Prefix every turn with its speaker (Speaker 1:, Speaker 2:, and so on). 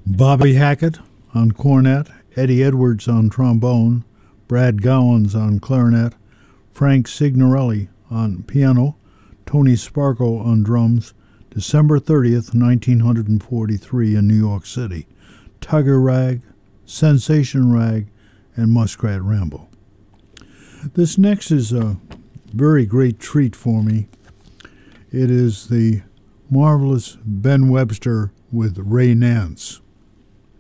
Speaker 1: Bobby Hackett on cornet, Eddie Edwards on trombone, Brad Gowans on clarinet, Frank Signorelli on piano, Tony Sparko on drums, December 30th, 1943 in New York City. Tiger Rag, Sensation Rag, and Muskrat Ramble. This next is a very great treat for me. It is the marvelous Ben Webster with Ray Nance.